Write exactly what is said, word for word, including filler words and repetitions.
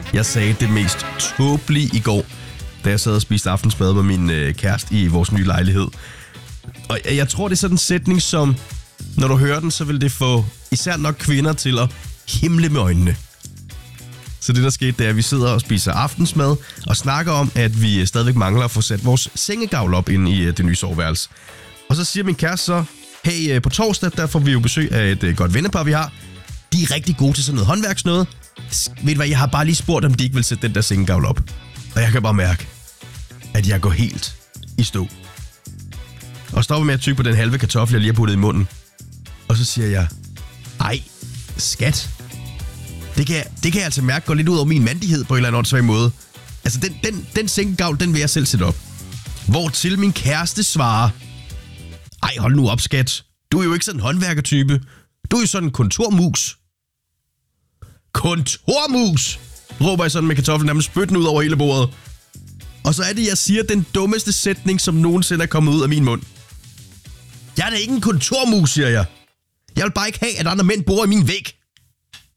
Jeg sagde det mest tåbelige i går, da jeg sad og spiste aftensmad med min øh, kæreste i vores nye lejlighed. Og jeg, jeg tror, det er sådan en sætning, som, når du hører den, så vil det få især nok kvinder til at himle med øjnene. Så det, der skete, det er, at vi sidder og spiser aftensmad og snakker om, at vi stadigvæk mangler at få sat vores sengegavl op ind i det nye soveværelse. Og så siger min kæreste så, hey, på torsdag, der får vi jo besøg af et godt vennepar, vi har. De er rigtig gode til sådan noget håndværksnøde. Ved du hvad, jeg har bare lige spurgt, om de ikke vil sætte den der sengegavl op. Og jeg kan bare mærke, at jeg går helt i stå. Og stopper med at tygge på den halve kartoffel, jeg lige har puttet i munden. Og så siger jeg, ej, skat. Det kan, jeg, det kan jeg altså mærke går lidt ud over min mandighed på en eller anden åndssvag måde. Altså, den, den, den sengegavl, den vil jeg selv sætte op. Hvor til min kæreste svarer, ej, hold nu op, skat. Du er jo ikke sådan en håndværkertype. Du er jo sådan en kontormus. Kontormus, råber jeg sådan med kartoflen nærmest spyttende ud over hele bordet. Og så er det, jeg siger den dummeste sætning, som nogensinde er kommet ud af min mund. Jeg er da ikke en kontormus, siger jeg. Jeg vil bare ikke have, at andre mænd bor i min væg.